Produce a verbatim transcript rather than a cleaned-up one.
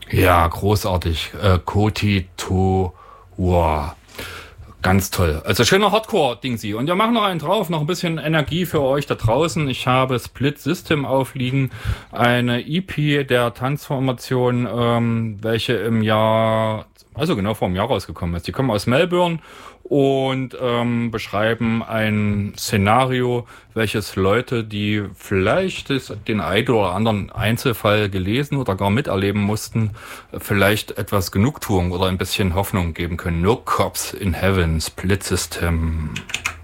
Ja, großartig. Äh, Koti To War. Ganz toll. Also schöner Hardcore-Ding-Sie. Und wir machen noch einen drauf, noch ein bisschen Energie für euch da draußen. Ich habe Split System aufliegen, eine E P der Transformation, ähm, welche im Jahr, also genau vor einem Jahr rausgekommen ist. Die kommen aus Melbourne und ähm, beschreiben ein Szenario, welches Leute, die vielleicht das, den einen oder anderen Einzelfall gelesen oder gar miterleben mussten, vielleicht etwas Genugtuung oder ein bisschen Hoffnung geben können. No Cops in Heaven, Split System.